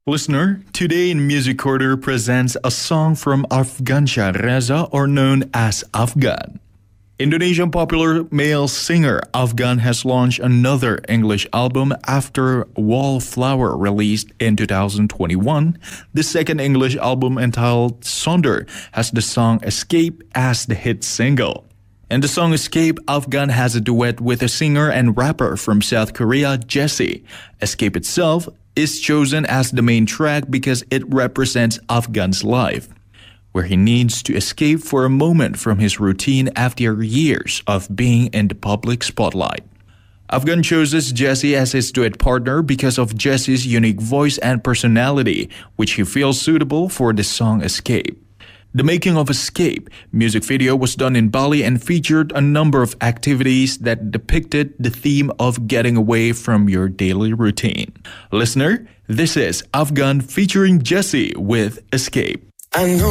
Listener, today in Music Corner presents a song from Afgansyah Reza, or known as Afgan. Indonesian popular male singer Afgan has launched another English album after Wallflower, released in 2021. The second English album, entitled Sonder, has the song Escape as the hit single. In the song Escape, Afgan has a duet with a singer and rapper from South Korea, Jessie. Escape itself is chosen as the main track because it represents Afgan's life, where he needs to escape for a moment from his routine after years of being in the public spotlight. Afgan chooses Jessie as his duet partner because of Jessie's unique voice and personality, which he feels suitable for the song Escape. The making of Escape music video was done in Bali and featured a number of activities that depicted the theme of getting away from your daily routine. Listener, this is Afgan featuring Jessie with Escape.